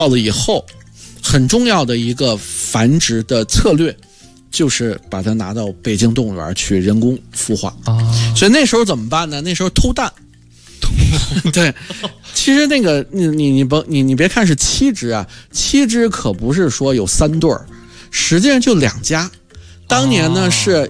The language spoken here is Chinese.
到了以后，很重要的一个繁殖的策略就是把它拿到北京动物园去人工孵化所以那时候怎么办呢？那时候偷蛋。对，其实那个你别看是7只啊，7只可不是说有3对儿，实际上就2家。当年呢是